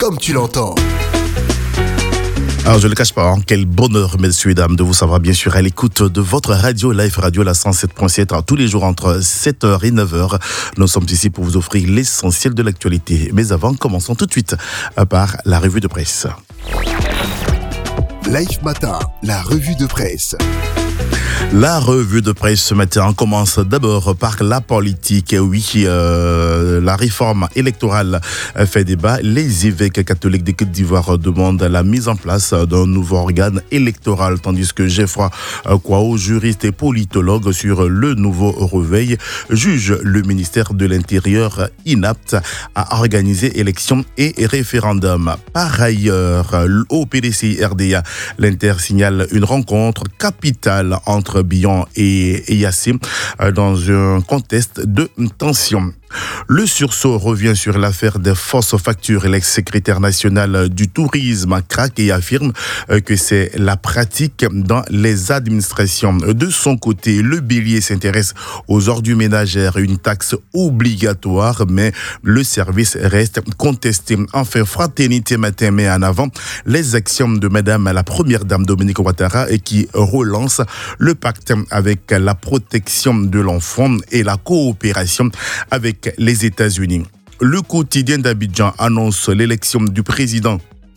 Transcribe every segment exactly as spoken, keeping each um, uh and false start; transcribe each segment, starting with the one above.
comme tu l'entends. Alors je ne le cache pas, hein, quel bonheur messieurs et dames de vous savoir bien sûr à l'écoute de votre radio Life Radio la cent sept point sept tous les jours entre sept heures et neuf heures. Nous sommes ici pour vous offrir l'essentiel de l'actualité. Mais avant, commençons tout de suite par la revue de presse. Life Matin, la revue de presse. La revue de presse ce matin commence d'abord par la politique. Oui, euh, la réforme électorale fait débat. Les évêques catholiques de Côte d'Ivoire demandent la mise en place d'un nouveau organe électoral, tandis que Geoffroy Kwao, juriste et politologue sur le nouveau réveil, juge le ministère de l'Intérieur inapte à organiser élections et référendums. Par ailleurs, au P D C R D A, l'Inter signale une rencontre capitale entre Bion et Yassé dans un contexte de tension. Le sursaut revient sur l'affaire des fausses factures. L'ex-secrétaire national du tourisme craque et affirme que c'est la pratique dans les administrations. De son côté, le Bélier s'intéresse aux ordures ménagères, une taxe obligatoire, mais le service reste contesté. Enfin, Fraternité Matin met en avant les actions de Madame la Première Dame Dominique Ouattara et qui relance le pacte avec la protection de l'enfant et la coopération avec les États-Unis. Le quotidien d'Abidjan annonce l'élection du président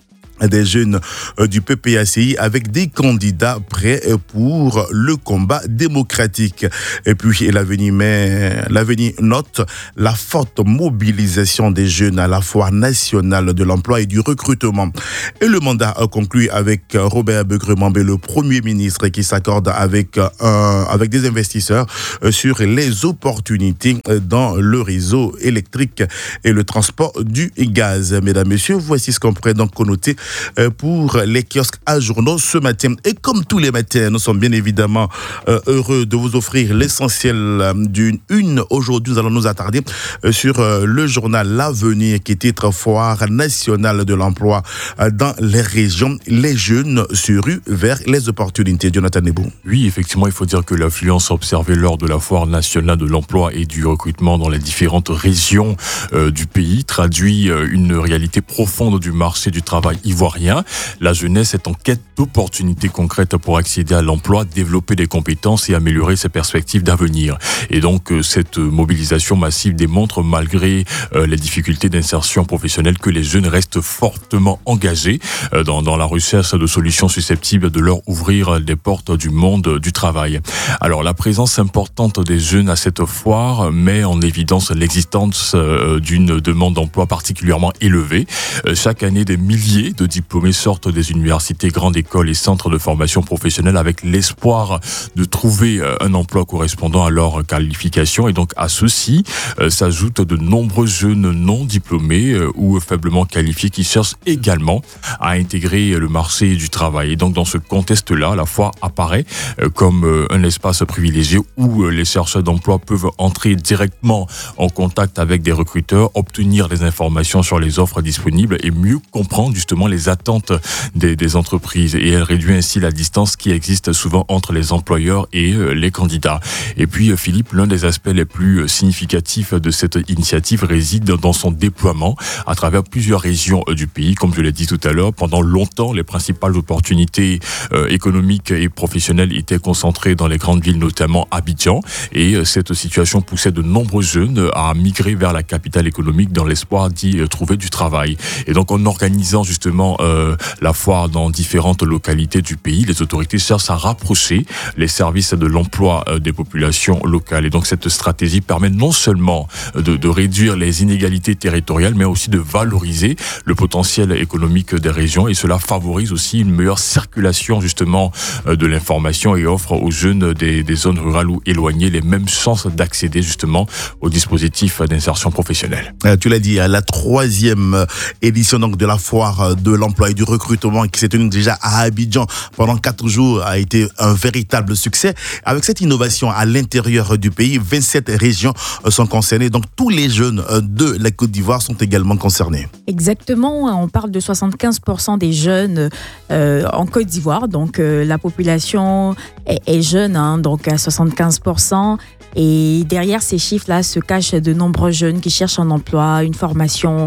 des jeunes du P P A C I avec des candidats prêts pour le combat démocratique. Et puis l'avenir, mais l'avenir note la forte mobilisation des jeunes à la foire nationale de l'emploi et du recrutement. Et le mandat a conclu avec Robert Begremambé, le Premier ministre, qui s'accorde avec, un, avec des investisseurs sur les opportunités dans le réseau électrique et le transport du gaz. Mesdames, Messieurs, voici ce qu'on pourrait donc connoter pour les kiosques à journaux ce matin. Et comme tous les matins, nous sommes bien évidemment euh, heureux de vous offrir l'essentiel d'une une. Aujourd'hui, nous allons nous attarder sur euh, le journal L'Avenir qui titre Foire nationale de l'emploi dans les régions. Les jeunes se ruent vers les opportunités. Jonathan Nebou. Oui, effectivement, il faut dire que l'affluence observée lors de la Foire nationale de l'emploi et du recrutement dans les différentes régions euh, du pays traduit euh, une réalité profonde du marché du travail ivoirien. La jeunesse est en quête d'opportunités concrètes pour accéder à l'emploi, développer des compétences et améliorer ses perspectives d'avenir. Et donc, cette mobilisation massive démontre, malgré euh, les difficultés d'insertion professionnelle, que les jeunes restent fortement engagés euh, dans, dans la recherche de solutions susceptibles de leur ouvrir les portes du monde du travail. Alors, la présence importante des jeunes à cette foire met en évidence l'existence euh, d'une demande d'emploi particulièrement élevée. Euh, chaque année, des milliers de diplômés sortent des universités, grandes écoles et centres de formation professionnelle avec l'espoir de trouver un emploi correspondant à leur qualification. Et donc à ceux-ci euh, s'ajoutent de nombreux jeunes non diplômés euh, ou faiblement qualifiés qui cherchent également à intégrer le marché du travail. Et donc dans ce contexte-là, la foire apparaît euh, comme euh, un espace privilégié où euh, les chercheurs d'emploi peuvent entrer directement en contact avec des recruteurs, obtenir des informations sur les offres disponibles et mieux comprendre justement les attentes des, des entreprises, et elle réduit ainsi la distance qui existe souvent entre les employeurs et euh, les candidats. Et puis euh, Philippe, l'un des aspects les plus significatifs de cette initiative réside dans son déploiement à travers plusieurs régions euh, du pays. Comme je l'ai dit tout à l'heure, pendant longtemps, les principales opportunités euh, économiques et professionnelles étaient concentrées dans les grandes villes, notamment Abidjan, et euh, cette situation poussait de nombreux jeunes à migrer vers la capitale économique dans l'espoir d'y euh, trouver du travail. Et donc en organisant justement euh, la foire dans différentes localités du pays, les autorités cherchent à rapprocher les services de l'emploi euh, des populations locales. Et donc cette stratégie permet non seulement de, de réduire les inégalités territoriales, mais aussi de valoriser le potentiel économique des régions, et cela favorise aussi une meilleure circulation justement euh, de l'information et offre aux jeunes des, des zones rurales ou éloignées les mêmes chances d'accéder justement au dispositif d'insertion professionnelle. Euh, tu l'as dit, à la troisième édition donc de la foire de l'emploi et du recrutement qui s'est tenue déjà à Abidjan pendant quatre jours a été un véritable succès. Avec cette innovation à l'intérieur du pays, vingt-sept régions sont concernées, donc tous les jeunes de la Côte d'Ivoire sont également concernés. Exactement, on parle de soixante-quinze pour cent des jeunes euh, en Côte d'Ivoire, donc euh, la population est, est jeune, hein, donc à soixante-quinze pour cent. Et derrière ces chiffres-là se cachent de nombreux jeunes qui cherchent un emploi, une formation,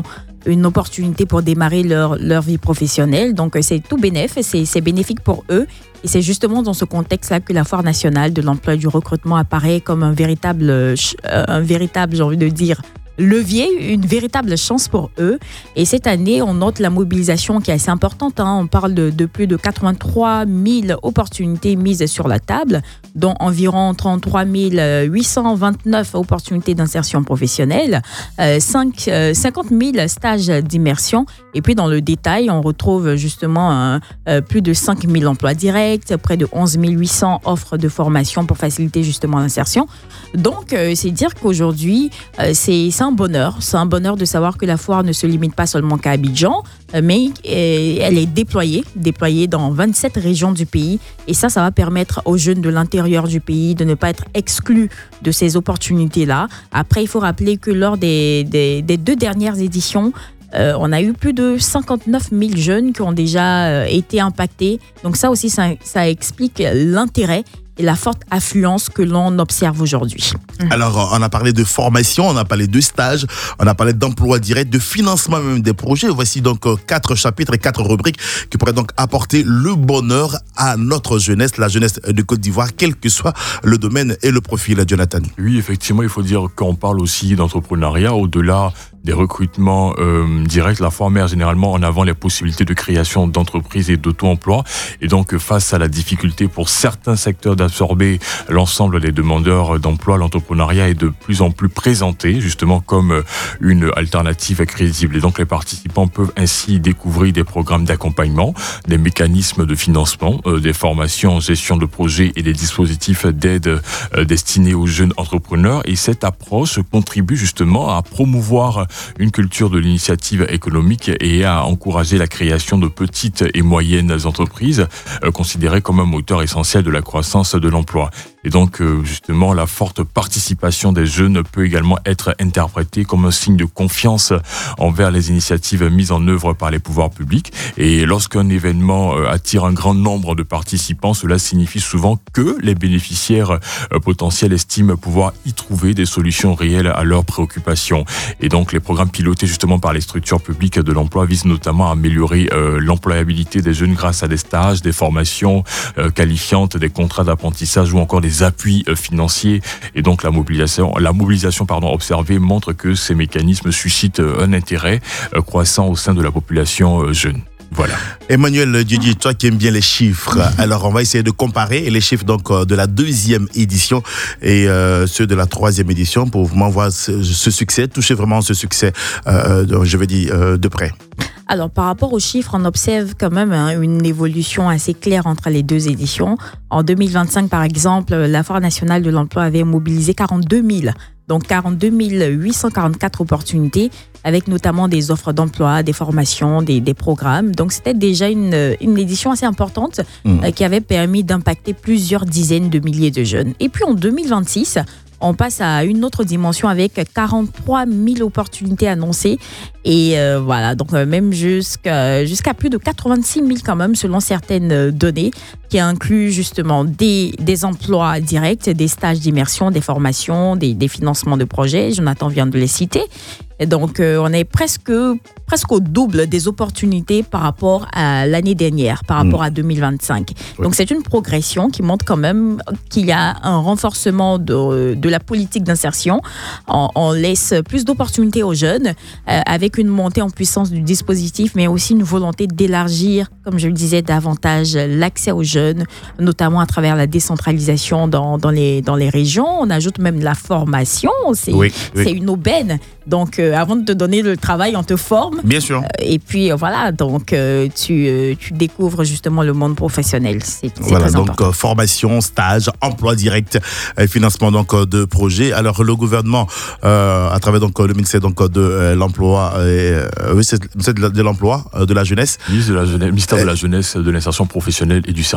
une opportunité pour démarrer leur, leur vie professionnelle. Donc, c'est tout bénéf, c'est, c'est bénéfique pour eux. Et c'est justement dans ce contexte-là que la Foire nationale de l'emploi et du recrutement apparaît comme un véritable, un véritable, j'ai envie de dire, levier, une véritable chance pour eux. Et cette année, on note la mobilisation qui est assez importante. Hein. On parle de, de plus de quatre-vingt-trois mille opportunités mises sur la table, dont environ trente-trois mille huit cent vingt-neuf opportunités d'insertion professionnelle, euh, cinq, euh, cinquante mille stages d'immersion. Et puis dans le détail, on retrouve justement euh, euh, plus de cinq mille emplois directs, près de onze mille huit cents offres de formation pour faciliter justement l'insertion. Donc, euh, c'est dire qu'aujourd'hui, euh, c'est, c'est un bonheur. C'est un bonheur de savoir que la foire ne se limite pas seulement qu'à Abidjan, euh, mais euh, elle est déployée, déployée dans vingt-sept régions du pays. Et ça, ça va permettre aux jeunes de l'intérieur du pays de ne pas être exclus de ces opportunités-là. Après, il faut rappeler que lors des, des, des deux dernières éditions, Euh, on a eu plus de cinquante-neuf mille jeunes qui ont déjà euh, été impactés. Donc ça aussi, ça, ça explique l'intérêt et la forte affluence que l'on observe aujourd'hui. Alors, on a parlé de formation, on a parlé de stage, on a parlé d'emploi direct, de financement même des projets. Voici donc quatre chapitres et quatre rubriques qui pourraient donc apporter le bonheur à notre jeunesse, la jeunesse de Côte d'Ivoire, quel que soit le domaine et le profil. Jonathan. Oui, effectivement, il faut dire qu'on parle aussi d'entrepreneuriat au-delà des recrutements euh, directs. La foire met généralement en avant les possibilités de création d'entreprises et d'auto-emploi. Et donc, face à la difficulté pour certains secteurs d'absorber l'ensemble des demandeurs d'emploi, l'entrepreneuriat est de plus en plus présenté justement comme une alternative crédible. Et donc, les participants peuvent ainsi découvrir des programmes d'accompagnement, des mécanismes de financement, euh, des formations en gestion de projets et des dispositifs d'aide euh, destinés aux jeunes entrepreneurs. Et cette approche contribue justement à promouvoir une culture de l'initiative économique et à encourager la création de petites et moyennes entreprises euh, considérées comme un moteur essentiel de la croissance de l'emploi. Et donc, euh, justement, la forte participation des jeunes peut également être interprétée comme un signe de confiance envers les initiatives mises en œuvre par les pouvoirs publics. Et lorsqu'un événement euh, attire un grand nombre de participants, cela signifie souvent que les bénéficiaires euh, potentiels estiment pouvoir y trouver des solutions réelles à leurs préoccupations. Et donc, les programmes pilotés justement par les structures publiques de l'emploi visent notamment à améliorer euh, l'employabilité des jeunes grâce à des stages, des formations euh, qualifiantes, des contrats d'apprentissage ou encore des appuis euh, financiers. Et donc la mobilisation, la mobilisation pardon, observée montre que ces mécanismes suscitent euh, un intérêt euh, croissant au sein de la population euh, jeune. Voilà. Emmanuel Didier, toi qui aimes bien les chiffres, alors on va essayer de comparer les chiffres donc de la deuxième édition et euh, ceux de la troisième édition pour vraiment voir ce, ce succès, toucher vraiment ce succès, euh, je veux dire, euh, de près. Alors, par rapport aux chiffres, on observe quand même hein, une évolution assez claire entre les deux éditions. En deux mille vingt-cinq, par exemple, la Foire nationale de l'emploi avait mobilisé quarante-deux mille. Donc quarante-deux mille huit cent quarante-quatre opportunités, avec notamment des offres d'emploi, des formations, des, des programmes. Donc c'était déjà une, une édition assez importante mmh. euh, qui avait permis d'impacter plusieurs dizaines de milliers de jeunes. Et puis en deux mille vingt-six, on passe à une autre dimension avec quarante-trois mille opportunités annoncées. Et euh, voilà, donc euh, même jusqu'à, jusqu'à plus de quatre-vingt-six mille quand même, selon certaines données, qui incluent justement des, des emplois directs, des stages d'immersion, des formations, des, des financements de projets. Jonathan vient de les citer. Et donc, euh, on est presque, presque au double des opportunités par rapport à l'année dernière, par rapport mmh. à deux mille vingt-cinq. Oui. Donc, c'est une progression qui montre quand même qu'il y a un renforcement de, de la politique d'insertion. On, on laisse plus d'opportunités aux jeunes, euh, avec une montée en puissance du dispositif, mais aussi une volonté d'élargir, comme je le disais, davantage l'accès aux jeunes, notamment à travers la décentralisation dans, dans, les, dans les régions. On ajoute même la formation. C'est, oui, oui. c'est une aubaine. Donc, euh, avant de te donner le travail, on te forme. Bien sûr. Euh, et puis, euh, voilà, donc, euh, tu, euh, tu découvres justement le monde professionnel. C'est, c'est voilà, très donc, important. Euh, formation, stage, emploi direct, euh, financement donc, euh, de projets. Alors, le gouvernement, euh, à travers donc, le ministère donc, de euh, l'Emploi, euh, oui, c'est le ministère de l'Emploi, euh, de la Jeunesse. Ministre de la Jeunesse, ministère de la Jeunesse, de l'insertion professionnelle et du service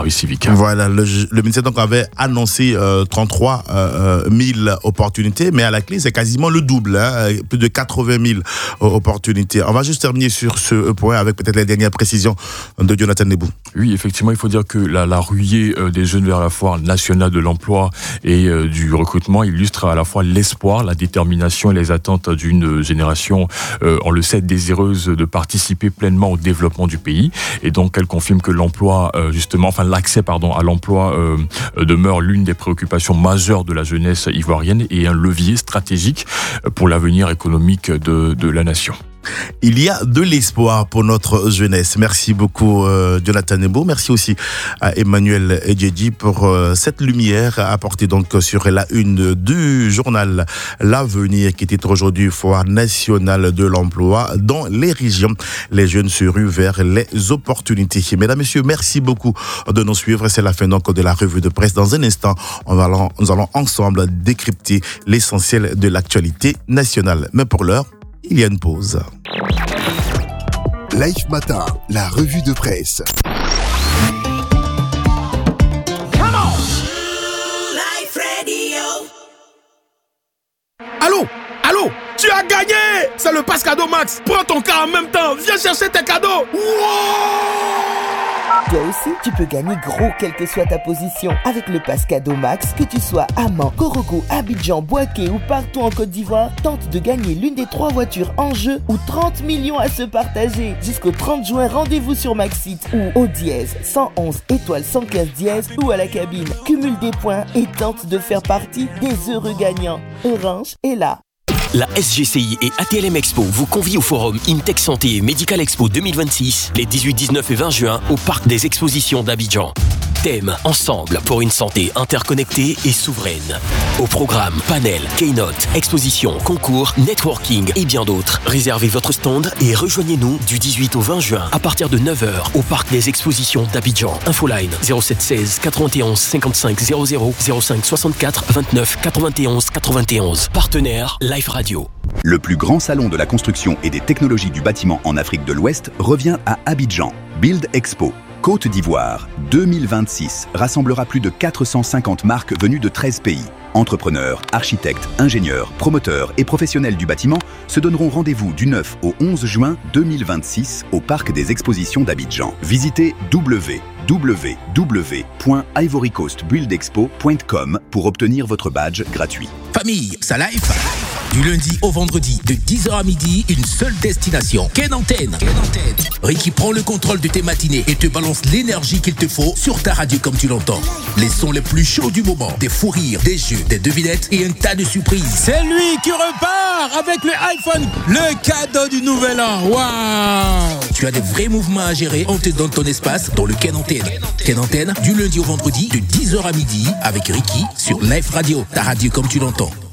service civique. Voilà, le, le ministère donc avait annoncé euh, trente-trois mille opportunités, mais à la clé, c'est quasiment le double, hein, plus de quatre-vingt mille opportunités. On va juste terminer sur ce point avec peut-être les dernières précisions de Jonathan Nebou. Oui, effectivement, il faut dire que la, la ruée des jeunes vers la foire nationale de l'emploi et euh, du recrutement illustre à la fois l'espoir, la détermination et les attentes d'une génération, euh, on le sait, désireuse de participer pleinement au développement du pays. Et donc, elle confirme que l'emploi, euh, justement, enfin l'accès, pardon, à l'emploi euh, demeure l'une des préoccupations majeures de la jeunesse ivoirienne et un levier stratégique pour l'avenir économique de, de la nation. Il y a de l'espoir pour notre jeunesse. Merci beaucoup euh, Jonathan Nebou. Merci aussi à Emmanuel Edjedji pour euh, cette lumière apportée donc sur la une du journal L'Avenir qui était aujourd'hui Foire nationale de l'emploi dans les régions. Les jeunes se ruent vers les opportunités. Mesdames, Messieurs, merci beaucoup de nous suivre. C'est la fin donc de la revue de presse. Dans un instant, on va, nous allons ensemble décrypter l'essentiel de l'actualité nationale. Mais pour l'heure, il y a une pause. Life Matin, la revue de presse. Come on. Life Radio. Allô? Allô? Tu as gagné! C'est le pass cadeau Max. Prends ton cas en même temps. Viens chercher tes cadeaux. Wow! Toi aussi, tu peux gagner gros quelle que soit ta position. Avec le pass cadeau Max, que tu sois à Mans, Korogo, Abidjan, Bouaké ou partout en Côte d'Ivoire, tente de gagner l'une des trois voitures en jeu ou trente millions à se partager. Jusqu'au trente juin, rendez-vous sur Maxit ou au dièse cent onze étoile cent quinze dièse ou à la cabine. Cumule des points et tente de faire partie des heureux gagnants. Orange est là. La S G C I et A T L M Expo vous convient au forum InTech Santé et Medical Expo deux mille vingt-six les dix-huit, dix-neuf et vingt juin au Parc des Expositions d'Abidjan. Thème ensemble pour une santé interconnectée et souveraine. Au programme, panel, keynote, exposition, concours, networking et bien d'autres. Réservez votre stand et rejoignez-nous du dix-huit au vingt juin à partir de neuf heures au Parc des Expositions d'Abidjan. Infoline zéro sept seize quatre-vingt-onze cinquante-cinq zéro zéro zéro cinq soixante-quatre vingt-neuf quatre-vingt-onze quatre-vingt-onze. Partenaire Life Radio. Le plus grand salon de la construction et des technologies du bâtiment en Afrique de l'Ouest revient à Abidjan. Build Expo. Côte d'Ivoire deux mille vingt-six rassemblera plus de quatre cent cinquante marques venues de treize pays. Entrepreneurs, architectes, ingénieurs, promoteurs et professionnels du bâtiment se donneront rendez-vous du neuf au onze juin deux mille vingt-six au Parc des Expositions d'Abidjan. Visitez w w w point ivory coast build expo point com pour obtenir votre badge gratuit. Famille, ça life. Du lundi au vendredi, de dix heures à midi, une seule destination. Ken Antenne. Ken Antenne. Ricky prend le contrôle de tes matinées et te balance l'énergie qu'il te faut sur ta radio comme tu l'entends. Les sons les plus chauds du moment, des fous rires, des jeux, des devinettes et un tas de surprises. C'est lui qui repart avec le iPhone, le cadeau du nouvel an. Waouh! Tu as des vrais mouvements à gérer, on te donne ton espace dans le Ken Antenne. Ken Antenne, du lundi au vendredi, de dix heures à midi, avec Ricky sur Life Radio, ta radio comme tu l'entends.